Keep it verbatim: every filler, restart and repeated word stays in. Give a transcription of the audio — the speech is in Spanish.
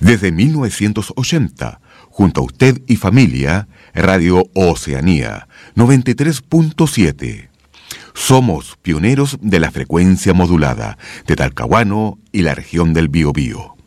Desde mil novecientos ochenta, junto a usted y familia, Radio Oceanía noventa y tres punto siete. Somos pioneros de la frecuencia modulada de Talcahuano y la región del Biobío.